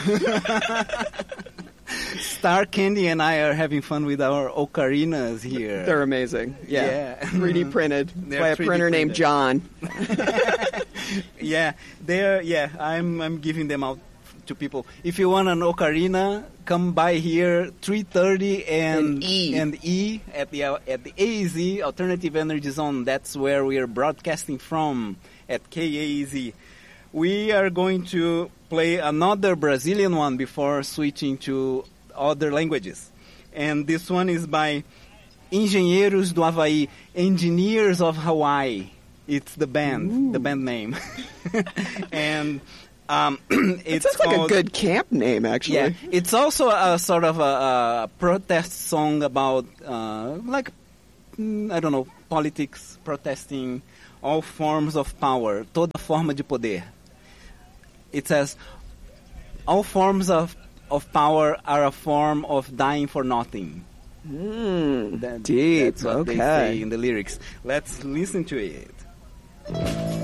Star Candy and I are having fun with our ocarinas here. They're amazing. Yeah. 3D printed by a 3D printer named John. Yeah, they're I'm giving them out to people. If you want an ocarina, come by here 3:30 and E at the AEZ Alternative Energy Zone. That's where we are broadcasting from at KAEZ. We are going to play another Brazilian one before switching to other languages. And this one is by Engenheiros do Havaí, Engineers of Hawaii. It's the band name. And it sounds like a good camp name, actually. Yeah, it's also a sort of a protest song about, politics, protesting, all forms of power, toda forma de poder. It says, all forms of power are a form of dying for nothing. Deep. That's what they say in the lyrics. Let's listen to it.